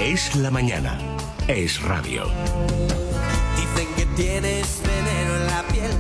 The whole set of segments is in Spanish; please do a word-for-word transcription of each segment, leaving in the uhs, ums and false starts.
Es la mañana. Es radio. Dicen que tienes veneno en la piel.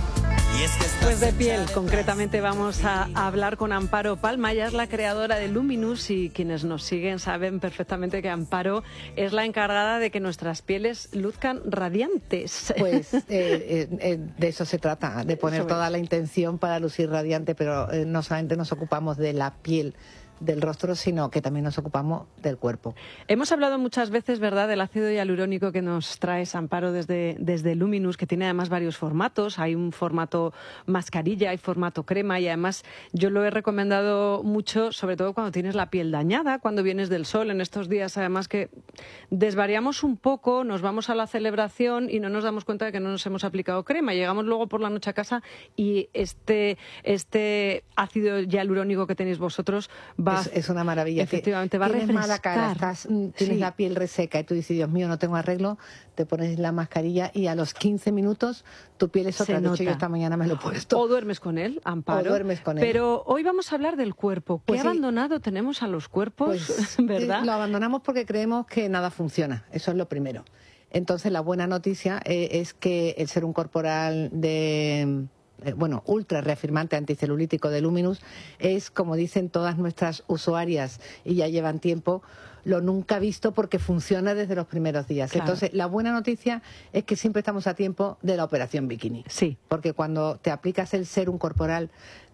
Y es que estás Pues de piel, hecha concretamente vamos a hablar con Amparo Palma. Ella es la creadora de Luminous y quienes nos siguen saben perfectamente que Amparo es la encargada de que nuestras pieles luzcan radiantes. Pues eh, eh, eh, de eso se trata, de poner Eso toda es. la intención para lucir radiante, pero eh, no solamente nos ocupamos de la piel del rostro, sino que también nos ocupamos del cuerpo. Hemos hablado muchas veces, ¿verdad?, del ácido hialurónico que nos trae Amparo desde, desde Luminous, que tiene además varios formatos. Hay un formato mascarilla, hay formato crema y además yo lo he recomendado mucho, sobre todo cuando tienes la piel dañada, cuando vienes del sol, en estos días además que desvariamos un poco, nos vamos a la celebración y no nos damos cuenta de que no nos hemos aplicado crema. Llegamos luego por la noche a casa y este, este ácido hialurónico que tenéis vosotros va Es, es una maravilla. Efectivamente, va a tienes refrescar. mala cara, estás, mm, tienes Sí. la piel reseca y tú dices, Dios mío, no tengo arreglo, te pones la mascarilla y a los quince minutos tu piel es otra. Se De hecho, yo nota. esta mañana me lo he puesto. O duermes con él, Amparo. O duermes con él. Pero hoy vamos a hablar del cuerpo. ¿Qué Pues sí. abandonado tenemos a los cuerpos? Pues ¿Verdad? eh, lo abandonamos porque creemos que nada funciona. Eso es lo primero. Entonces, la buena noticia eh, es que el serum corporal de... eh, bueno, ultra reafirmante anticelulítico de Luminous es, como dicen todas nuestras usuarias y ya llevan tiempo, lo nunca visto porque funciona desde los primeros días. Claro. Entonces, la buena noticia es que siempre estamos a tiempo de la operación bikini. Sí. Porque cuando te aplicas el serum corporal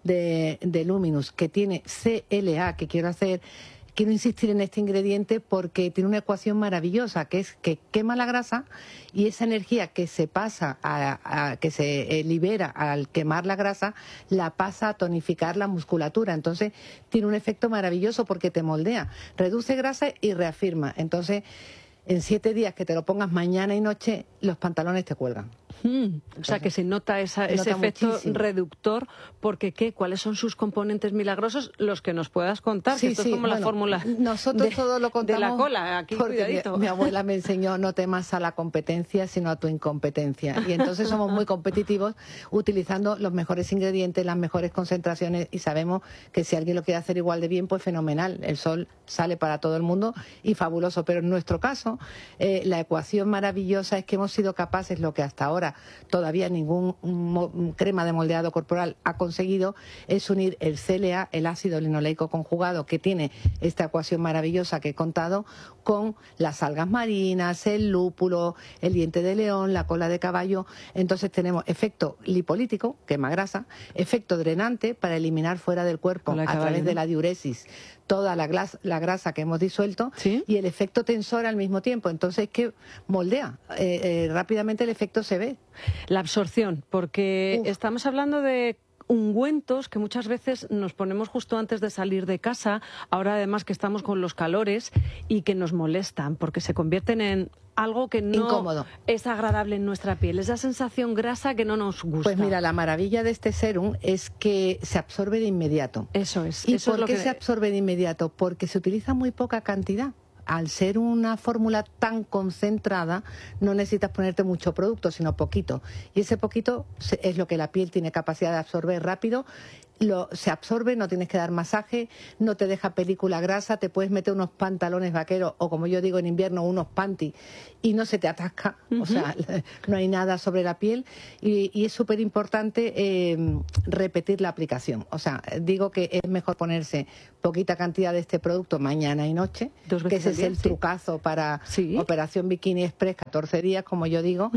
de, de Luminous, que tiene C L A, que quiero hacer... Quiero insistir en este ingrediente porque tiene una ecuación maravillosa, que es que quema la grasa y esa energía que se pasa, a, a- que se eh, libera al quemar la grasa, la pasa a tonificar la musculatura. Entonces tiene un efecto maravilloso porque te moldea, reduce grasa y reafirma. Entonces, en siete días que te lo pongas mañana y noche, los pantalones te cuelgan. Mm, o sea, que se nota esa- se ese nota efecto muchísimo. reductor, porque ¿qué? ¿Cuáles son sus componentes milagrosos? Los que nos puedas contar, que Sí, esto sí, es como la bueno, fórmula nosotros de, todo lo contamos de la cola, aquí porque cuidadito. Mi, mi abuela me enseñó no temas a la competencia, sino a tu incompetencia. Y entonces somos muy competitivos utilizando los mejores ingredientes, las mejores concentraciones y sabemos que si alguien lo quiere hacer igual de bien, pues fenomenal. El sol sale para todo el mundo y fabuloso. Pero en nuestro caso, eh, la ecuación maravillosa es que hemos sido capaces, lo que hasta ahora todavía ningún mo- crema de moldeado corporal ha conseguido, es unir el C L A, el ácido linoleico conjugado, que tiene esta ecuación maravillosa que he contado, con las algas marinas, el lúpulo, el diente de león, la cola de caballo. Entonces tenemos efecto lipolítico, quema grasa, efecto drenante para eliminar fuera del cuerpo Cola de a caballo, través de ¿no? la diuresis toda la, glas- la grasa que hemos disuelto, ¿Sí? y el efecto tensor al mismo tiempo. Entonces es que moldea, eh, eh, rápidamente el efecto se ve. La absorción, porque Uf. estamos hablando de ungüentos que muchas veces nos ponemos justo antes de salir de casa, ahora además que estamos con los calores y que nos molestan porque se convierten en algo que no Incómodo. es agradable en nuestra piel, esa sensación grasa que no nos gusta. Pues mira, la maravilla de este serum es que se absorbe de inmediato. Eso es. ¿Y eso por es lo qué que... se absorbe de inmediato? Porque se utiliza muy poca cantidad. Al ser una fórmula tan concentrada, no necesitas ponerte mucho producto, sino poquito. Y ese poquito se- es lo que la piel tiene capacidad de absorber rápido. Lo, se absorbe, no tienes que dar masaje, no te deja película grasa, te puedes meter unos pantalones vaqueros o, como yo digo en invierno, unos panty y no se te atasca. O sea, no hay nada sobre la piel y, y es súper importante eh, repetir la aplicación. O sea, digo que es mejor ponerse poquita cantidad de este producto mañana y noche, Dos que veces ese al es día, el sí. trucazo para Sí. Operación Bikini Express, catorce días, como yo digo.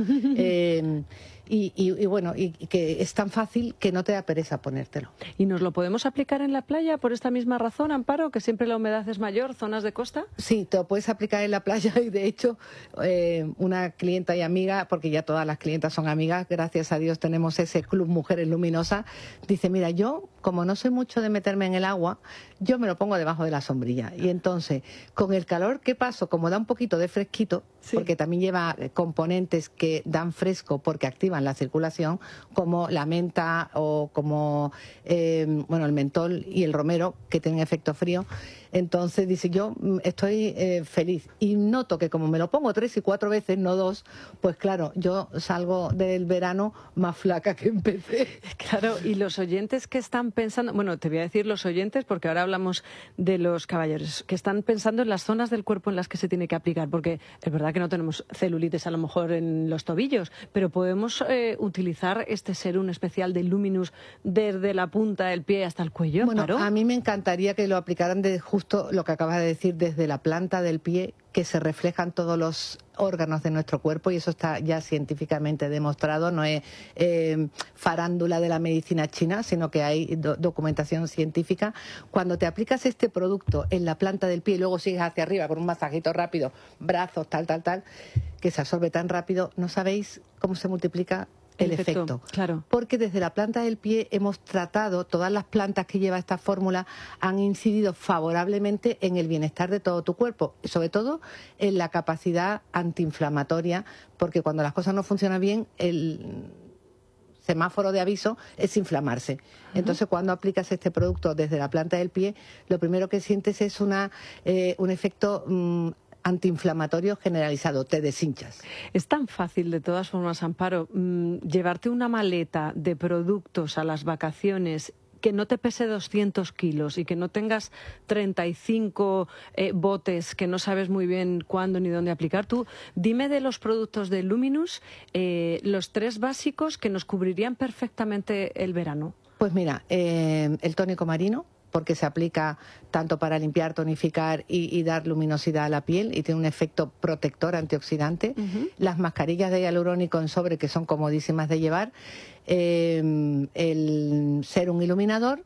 eh, y, y- y bueno, y, y que es tan fácil que no te da pereza ponértelo. ¿Y nos lo podemos aplicar en la playa por esta misma razón, Amparo, que siempre la humedad es mayor, zonas de costa? Sí, te lo puedes aplicar en la playa y de hecho eh, una clienta y amiga, porque ya todas las clientas son amigas, gracias a Dios tenemos ese club Mujeres Luminosas, dice, mira, yo como no soy mucho de meterme en el agua, yo me lo pongo debajo de la sombrilla. Y entonces, con el calor que paso, como da un poquito de fresquito, Sí. porque también lleva eh, componentes que dan fresco porque activan la circulación, como la menta o como eh, bueno el mentol y el romero, que tienen efecto frío, Entonces dice, yo estoy eh, feliz y noto que como me lo pongo tres y cuatro veces, no dos, pues claro, yo salgo del verano más flaca que empecé. Claro, y los oyentes que están pensando, bueno, te voy a decir los oyentes porque ahora hablamos de los caballeros, que están pensando en las zonas del cuerpo en las que se tiene que aplicar, porque es verdad que no tenemos celulitis a lo mejor en los tobillos, pero podemos eh, utilizar este serum especial de Luminous desde la punta del pie hasta el cuello. Bueno, ¿Claro? a mí me encantaría que lo aplicaran de justo lo que acabas de decir, desde la planta del pie, que se reflejan todos los órganos de nuestro cuerpo, y eso está ya científicamente demostrado, no es eh, farándula de la medicina china, sino que hay do documentación científica. Cuando te aplicas este producto en la planta del pie y luego sigues hacia arriba con un masajito rápido, brazos, tal, tal, tal, que se absorbe tan rápido, no sabéis cómo se multiplica el efecto, efecto. Claro. Porque desde la planta del pie hemos tratado, todas las plantas que lleva esta fórmula han incidido favorablemente en el bienestar de todo tu cuerpo, sobre todo en la capacidad antiinflamatoria, porque cuando las cosas no funcionan bien, el semáforo de aviso es inflamarse. Uh-huh. Entonces, cuando aplicas este producto desde la planta del pie, lo primero que sientes es una, eh, un efecto mmm, antiinflamatorio generalizado, te deshinchas. Es tan fácil, de todas formas, Amparo, mmm, llevarte una maleta de productos a las vacaciones que no te pese doscientos kilos y que no tengas treinta y cinco eh, botes que no sabes muy bien cuándo ni dónde aplicar. Tú dime de los productos de Luminous, eh, los tres básicos que nos cubrirían perfectamente el verano. Pues mira, eh, el tónico marino, porque se aplica tanto para limpiar, tonificar y, y dar luminosidad a la piel y tiene un efecto protector antioxidante. Uh-huh. Las mascarillas de hialurónico en sobre, que son comodísimas de llevar. Eh, el serum iluminador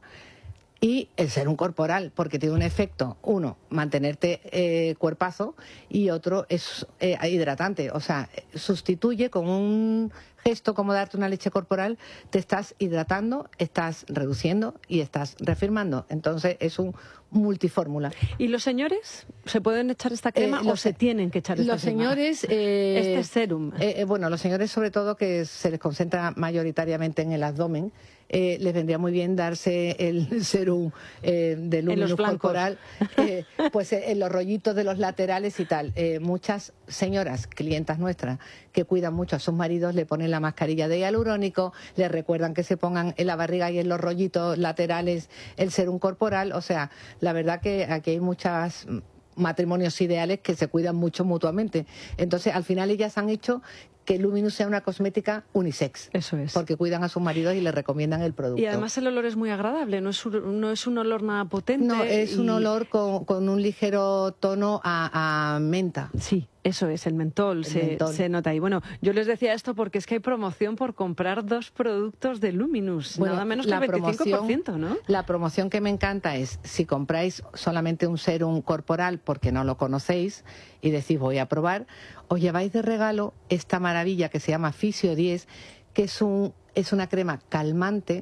y el serum corporal, porque tiene un efecto, uno, mantenerte eh, cuerpazo, y otro es eh, hidratante. O sea, sustituye con un gesto como darte una leche corporal, te estás hidratando, estás reduciendo y estás reafirmando. Entonces es un multifórmula. ¿Y los señores se pueden echar esta crema eh, o se tienen que echar esta los crema? Los señores... Eh, este serum. Eh, eh, bueno, los señores sobre todo, que se les concentra mayoritariamente en el abdomen, eh, les vendría muy bien darse el serum eh, de Luminous corporal, eh, pues eh, en los rollitos de los laterales y tal. Eh, muchas señoras, clientas nuestras, que cuidan mucho a sus maridos, le ponen la mascarilla de hialurónico, les recuerdan que se pongan en la barriga y en los rollitos laterales el serum corporal. O sea, la verdad que aquí hay muchas matrimonios ideales que se cuidan mucho mutuamente. Entonces, al final ellas han hecho que Luminous sea una cosmética unisex. Eso es. Porque cuidan a sus maridos y les recomiendan el producto. Y además el olor es muy agradable, no es un, no es un olor nada potente. No, es y... un olor con, con un ligero tono a, a menta. Sí, eso es, el mentol, el se, mentol se nota ahí. Bueno, yo les decía esto porque es que hay promoción por comprar dos productos de Luminous, bueno, nada menos que el veinticinco por ciento, ¿no? La promoción que me encanta es, si compráis solamente un serum corporal porque no lo conocéis y decís voy a probar, os lleváis de regalo esta maravilla que se llama Fisio diez, que es, un, es una crema calmante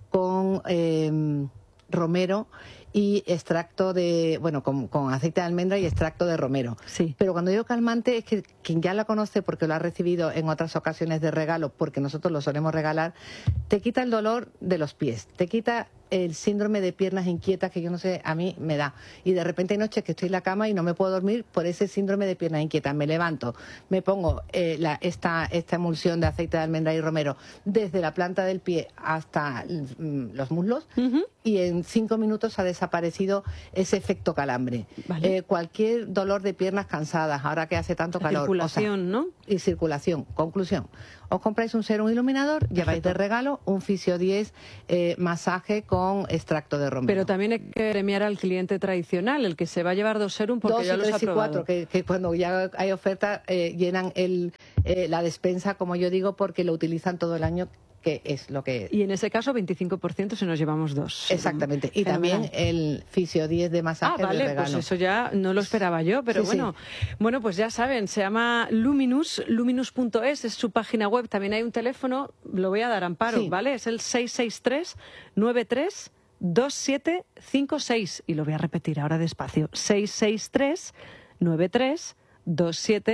con eh, romero y extracto de, bueno, con, con aceite de almendra y extracto de romero. Sí. Pero cuando digo calmante es que quien ya la conoce porque lo ha recibido en otras ocasiones de regalo, porque nosotros lo solemos regalar, te quita el dolor de los pies, te quita el síndrome de piernas inquietas que yo no sé, a mí me da. Y de repente hay noches que estoy en la cama y no me puedo dormir por ese síndrome de piernas inquietas. Me levanto, me pongo eh, la, esta, esta emulsión de aceite de almendra y romero desde la planta del pie hasta mm, los muslos, uh-huh, y en cinco minutos ha desaparecido ese efecto calambre. Vale. Eh, cualquier dolor de piernas cansadas, ahora que hace tanto calor. Circulación, o sea, ¿no? Y circulación. Conclusión. Os compráis un serum iluminador, Perfecto. Lleváis de regalo un Fisio diez eh, masaje con extracto de romero. Pero también hay que premiar al cliente tradicional, el que se va a llevar dos serum porque dos, ya los tres ha probado. Y cuatro, que, que cuando ya hay oferta eh, llenan el, eh, la despensa, como yo digo, porque lo utilizan todo el año, que es lo que... Y en ese caso veinticinco por ciento si nos llevamos dos. Exactamente. Y Fenomenal. También el Fisio diez de masaje ah, vale, de regalo. Pues eso ya no lo esperaba yo, pero sí, bueno. Sí. Bueno, pues ya saben, se llama Luminous, luminous punto es, es su página web. También hay un teléfono, lo voy a dar, Amparo, sí. ¿vale? Es el seis seis tres, nueve tres, dos siete cinco seis. Y lo voy a repetir ahora despacio. seis seis tres, nueve tres, dos siete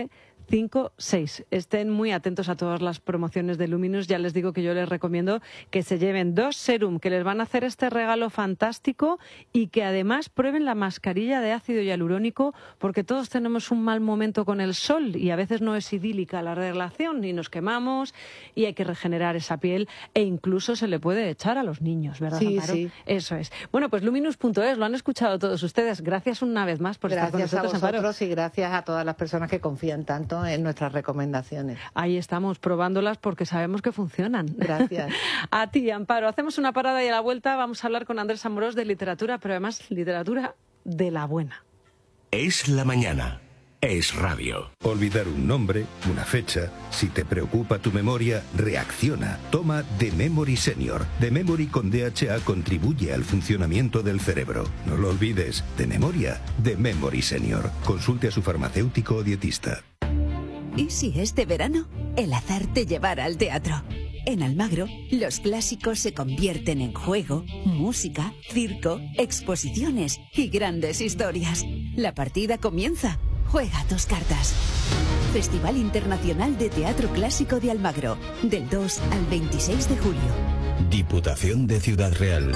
cinco seis. Estén muy atentos a todas las promociones de Luminous. Ya les digo que yo les recomiendo que se lleven dos serum, que les van a hacer este regalo fantástico, y que además prueben la mascarilla de ácido hialurónico, porque todos tenemos un mal momento con el sol y a veces no es idílica la relación y nos quemamos y hay que regenerar esa piel, e incluso se le puede echar a los niños, ¿verdad, Sí, Amparo? sí. Eso es. Bueno, pues luminous punto es, lo han escuchado todos ustedes. Gracias una vez más por estar con Gracias a nosotros, Amparo. vosotros y gracias a todas las personas que confían tanto en nuestras recomendaciones. Ahí estamos probándolas porque sabemos que funcionan. Gracias. A ti, Amparo. Hacemos una parada y a la vuelta vamos a hablar con Andrés Amorós de literatura, pero además literatura de la buena. Es la mañana. Es radio. Olvidar un nombre, una fecha, si te preocupa tu memoria, reacciona. Toma The Memory Senior. The Memory con D H A contribuye al funcionamiento del cerebro. No lo olvides, de memoria, The Memory Senior. Consulte a su farmacéutico o dietista. ¿Y si este verano el azar te llevara al teatro? En Almagro, los clásicos se convierten en juego, música, circo, exposiciones y grandes historias. La partida comienza. Juega tus cartas. Festival Internacional de Teatro Clásico de Almagro, del dos al veintiséis de julio. Diputación de Ciudad Real.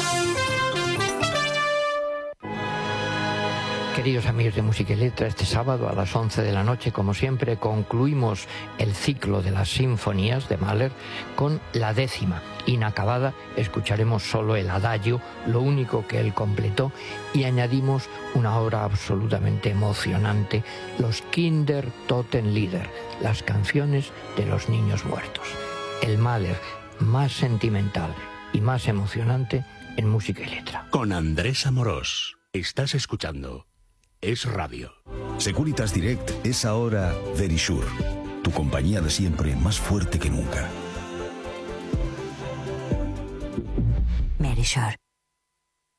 Queridos amigos de Música y Letra, este sábado a las once de la noche, como siempre, concluimos el ciclo de las sinfonías de Mahler con la décima. Inacabada, escucharemos solo el adagio, lo único que él completó, y añadimos una obra absolutamente emocionante, los Kinder Totenlieder, las canciones de los niños muertos. El Mahler más sentimental y más emocionante en Música y Letra. Con Andrés Amorós. Estás escuchando Es Radio. Securitas Direct es ahora Verisure, tu compañía de siempre más fuerte que nunca. Verisure.